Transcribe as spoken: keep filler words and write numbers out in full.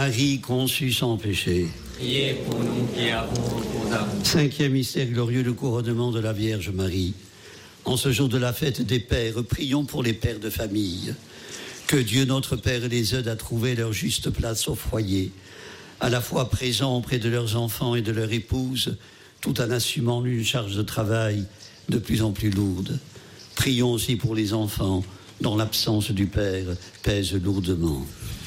Marie conçue sans péché. Priez pour nous qui avons recours à vous. Cinquième mystère glorieux, le couronnement de la Vierge Marie. En ce jour de la fête des pères, prions pour les pères de famille. Que Dieu notre Père les aide à trouver leur juste place au foyer, à la fois présents auprès de leurs enfants et de leur épouse, tout en assumant une charge de travail de plus en plus lourde. Prions aussi pour les enfants dont l'absence du Père pèse lourdement.